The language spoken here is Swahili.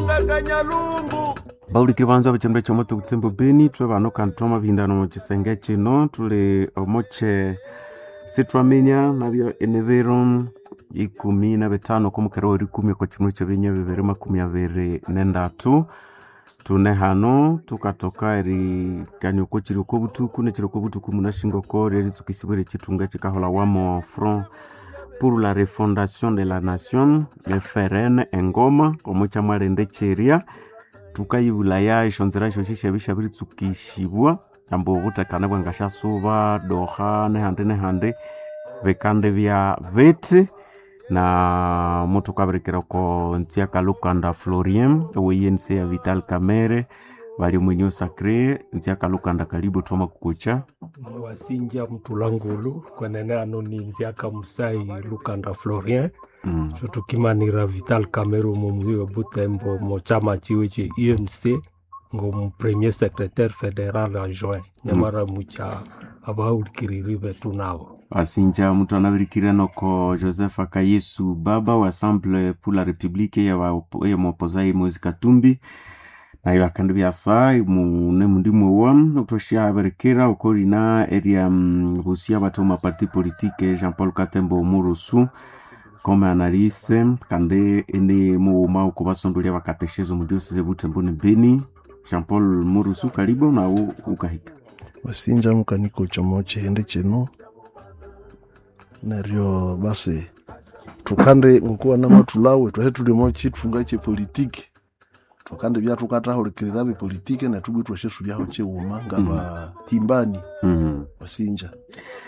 Manga Kanyalumbu. Bauliki banzo bachembe chomoto kutembo Beni twe bano kantoma vindano mu kisenge kino tuli omoche sitwamenya nabyo enevero 15 ko mukero 10 ko kimwe cyo binye 2023 tune hano tukatoka eri kanyo ko kiri ko butuku ne kiri ko butuku munashingo ko reri tukisibere kitunga kikahola wamo front pour la refondation de la nation le FRN engoma omucha marende cheria tukayibulaya ishonzera shoshisha bishabiri tukishibwa ambo butakana bwangasha suba doha ne hande bekande vya vete na moto kabrekera ko ntia kalukanda Florien ONC ya Vital Kamere bali mwenyo sacré ntia kalukanda karibu toma kukucha wasinja mtulangulu kwa nene anoni ntia kamusai Lukanda Florien so tukimanira Vital Kamere mumuyo Butembo mo chama chiweche UNC ngo premier secrétaire fédéral adjoint nyamara mucha abaulikiriribe tunabo asinja mtu anabirikirano ko Joseph Akayesu baba wa Assemblée pour la République ya mopozai Moise Katumbi na ibakandi byasa mune mundimo wa utoshia aberikira ukorina area busia batoma parti politique Jean-Paul Katembo Murusu comme analyste kande ene mu mauko basondolia bakateshezo mu diocese Butembo ne Beni. Jean-Paul Murusu karibu na ukahika wasinja mukaniko chomoche hende cheno nario basi tukande ngokuwa na matulawe twahetuli mochi tufunga che politique tukande bya tukata holikirira be politique na tubitwa shesu byaho che umanga ba himbani wasinja